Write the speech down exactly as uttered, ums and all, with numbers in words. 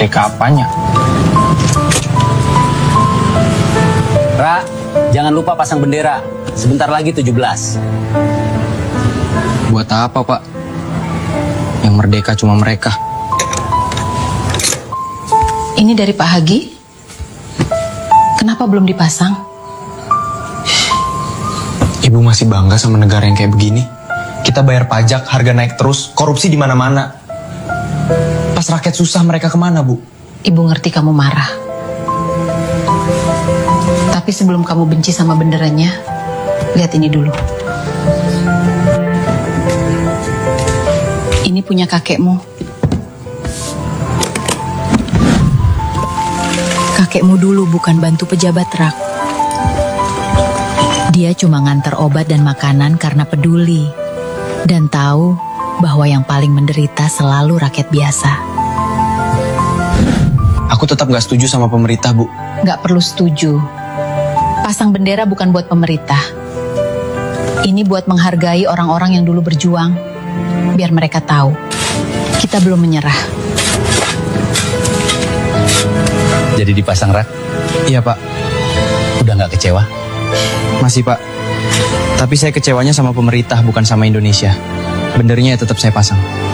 Merdeka apanya? Ra, jangan lupa pasang bendera. Sebentar lagi tujuh belas. Buat apa, Pak? Yang merdeka cuma mereka. Ini dari Pak Hagi. Kenapa belum dipasang? Ibu masih bangga sama negara yang kayak begini. Kita bayar pajak, harga naik terus, korupsi di mana-mana. Pas rakyat susah mereka kemana, Bu? Ibu ngerti kamu marah. Tapi sebelum kamu benci sama benderanya, lihat ini dulu. Ini punya kakekmu. Kakekmu dulu bukan bantu pejabat rak. Dia cuma ngantar obat dan makanan karena peduli. Dan tahu bahwa yang paling menderita selalu rakyat biasa. Aku tetap gak setuju sama pemerintah, Bu. Gak perlu setuju. Pasang bendera bukan buat pemerintah. Ini buat menghargai orang-orang yang dulu berjuang. Biar mereka tahu, kita belum menyerah. Jadi dipasang, Rak? Iya, Pak. Udah gak kecewa? Masih, Pak. Tapi saya kecewanya sama pemerintah, bukan sama Indonesia. Bendernya tetap saya pasang.